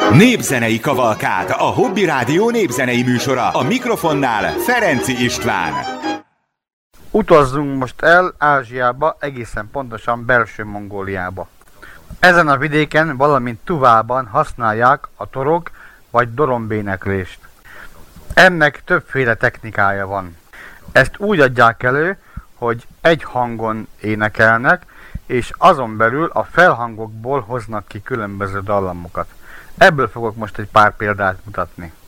Népzenei kavalkád, a Hobby Rádió népzenei műsora, a mikrofonnál Ferenci István. Utazzunk most el Ázsiába, egészen pontosan Belső Mongóliába. Ezen a vidéken, valamint Tuvában használják a torok vagy dorombéneklést. Ennek többféle technikája van. Ezt úgy adják elő, hogy egy hangon énekelnek, és azon belül a felhangokból hoznak ki különböző dallamokat. Ebből fogok most egy pár példát mutatni.